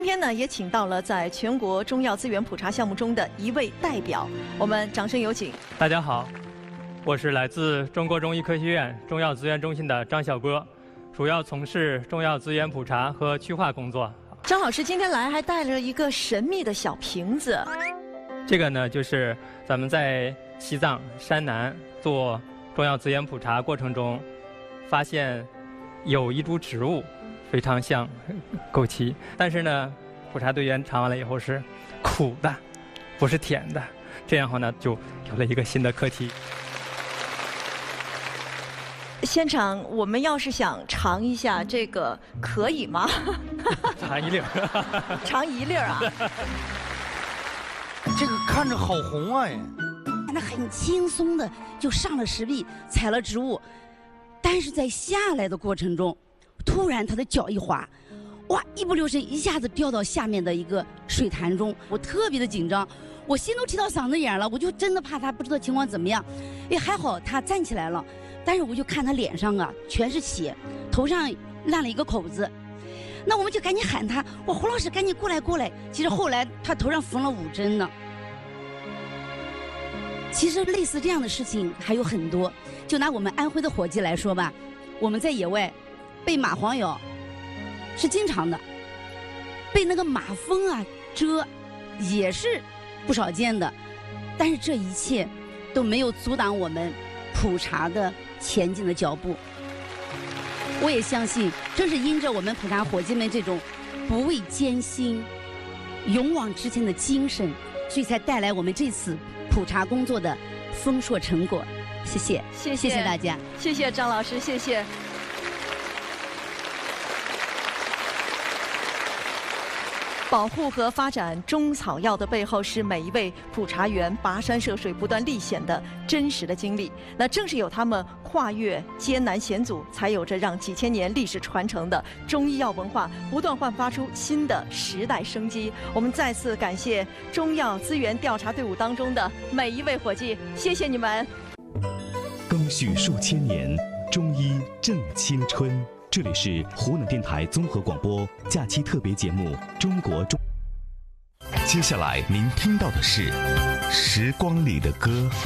今天呢，也请到了在全国中药资源普查项目中的一位代表，我们掌声有请。 大家好，我是来自中国中医科学院中药资源中心的张小波，主要从事中药资源普查和区划工作。 张老师今天来还带了一个神秘的小瓶子， 这个呢，就是咱们在西藏山南做中药资源普查过程中，发现有一株植物非常像枸杞，但是呢，普查队员尝完了以后是苦的，不是甜的。这样的话呢，就有了一个新的课题。 现场我们要是想尝一下这个，可以吗？ 尝一粒儿， 尝一粒儿啊！ 这个看着好红啊！ 他很轻松的就上了石壁，踩了植物，但是在下来的过程中，突然他的脚一滑，哇，一不留神一下子掉到下面的一个水潭中，我特别的紧张，我心都提到嗓子眼了，我就真的怕他不知道情况怎么样。哎，还好他站起来了，但是我就看他脸上啊全是血，头上烂了一个口子。那我们就赶紧喊他，我胡老师赶紧过来过来。其实后来他头上缝了5针呢。其实类似这样的事情还有很多，就拿我们安徽的伙计来说吧，我们在野外被蚂蟥咬是经常的，被那个马蜂啊蛰也是不少见的，但是这一切都没有阻挡我们普查的前进的脚步。我也相信，正是因着我们普查伙计们这种不畏艰辛、勇往直前的精神，所以才带来我们这次普查工作的丰硕成果。谢谢，谢谢大家， 谢谢张老师，谢谢。保护和发展中草药的背后，是每一位普查员跋山涉水、不断历险的真实的经历。那正是有他们跨越艰难险阻，才有着让几千年历史传承的中医药文化不断焕发出新的时代生机。我们再次感谢中药资源调查队伍当中的每一位伙计，谢谢你们。 更续数千年，中医正青春。这里是湖南电台综合广播假期特别节目《中国中》。 接下来您听到的是《时光里的歌》。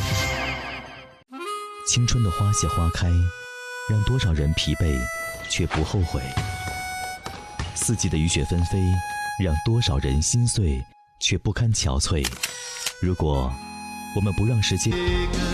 青春的花谢花开，让多少人疲惫却不后悔；四季的雨雪纷飞，让多少人心碎却不堪憔悴。如果我们不让时间